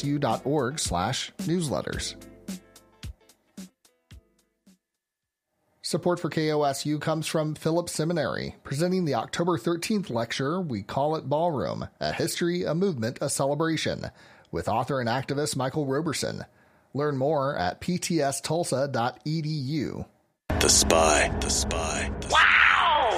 kosu.org/newsletters. Support for KOSU comes from Phillips Seminary, presenting the October 13th lecture, We Call It Ballroom, A History, a Movement, a Celebration, with author and activist Michael Roberson. Learn more at ptstulsa.edu. The Spy.